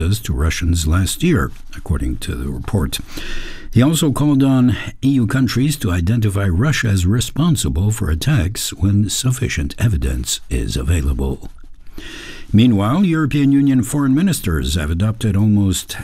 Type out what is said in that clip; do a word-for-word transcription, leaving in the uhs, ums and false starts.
to Russians last year, according to the report. He also called on E U countries to identify Russia as responsible for attacks when sufficient evidence is available. Meanwhile, European Union foreign ministers have adopted almost